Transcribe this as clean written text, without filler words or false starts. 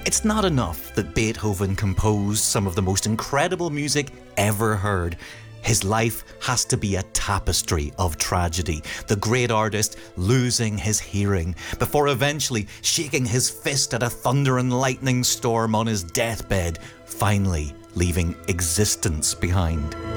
It's not enough that Beethoven composed some of the most incredible music ever heard. His life has to be a tapestry of tragedy. The great artist losing his hearing before eventually shaking his fist at a thunder and lightning storm on his deathbed, finally leaving existence behind.